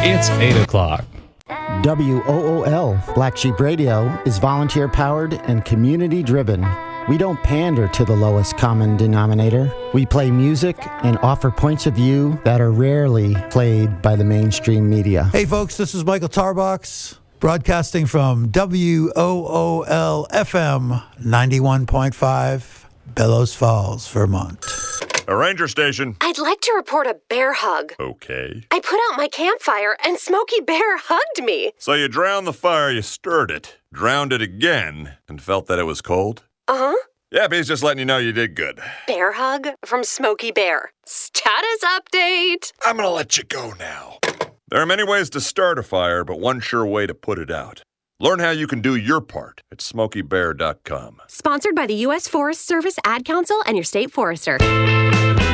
It's 8 o'clock. WOOL, Black Sheep Radio, is volunteer-powered and community-driven. We don't pander to the lowest common denominator. We play music and offer points of view that are rarely played by the mainstream media. Hey, folks, this is Michael Tarbox, broadcasting from WOOL FM 91.5, Bellows Falls, Vermont. A ranger station. I'd like to report a bear hug. Okay. I put out my campfire and Smokey Bear hugged me. So you drowned the fire, you stirred it, drowned it again, and felt that it was cold? Uh-huh. Yep, he's just letting you know you did good. Bear hug from Smokey Bear. Status update. I'm gonna let you go now. There are many ways to start a fire, but one sure way to put it out. Learn how you can do your part at SmokeyBear.com. Sponsored by the U.S. Forest Service Ad Council and your state forester.